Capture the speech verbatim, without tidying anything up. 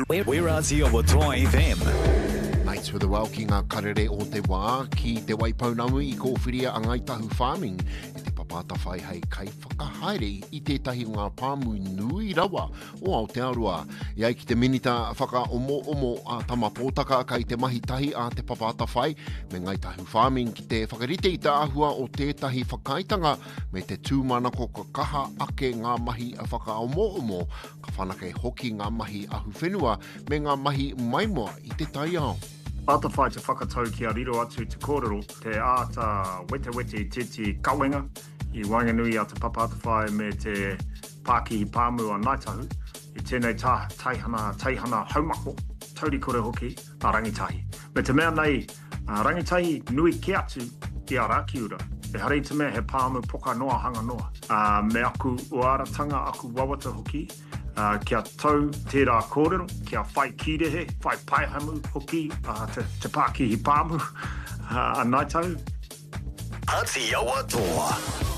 Werazi o Toa F M. Mates with the well ki ngā karere o te wā ki te Waipounamu i kōwhiria a Ngai Tahu Farming e te papata whai hei kai whakahaere i tētahi o ngā pāmu nui rawa o Aotearoa. Iai ki te minita whaka omo omo a tama pōtaka kai te mahi tahi a te papata whai me Ngai Tahu Farming ki te whakarite i tā ahua o tētahi whakaitanga me te tūmanako ka kaha ake ngā mahi a whaka omo omo ka whanake hoki ngā mahi ahu whenua me ngā mahi maimoa i te tai ao. Pata whai te whakatau ki a riro atu te kōrero, te āta wete wete i titi kawenga, i Wainganui a te papata whai me te Pākihi Pāmu a Ngaitahu, i tēnei tā, taihana, taihana haumako, tauri kore hoki, a rangitahi. Me te mea nei, a rangitahi nui ki atu i a Rākiura, e harei te mea he Pāmu poka noa hanga noa, uh, me aku uaratanga, aku wawata hoki, Uh, kia tau tērā kōrero, kia whai kirehe, whai paihamu hoki, uh, te, te Pākihi Pāmu, uh, a Ngaitahu. Ati awa toa.